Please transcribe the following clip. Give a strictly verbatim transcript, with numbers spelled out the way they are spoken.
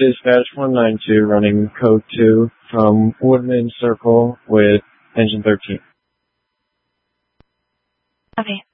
Dispatch one nine two, running code two from Woodman Circle with engine thirteen. Okay.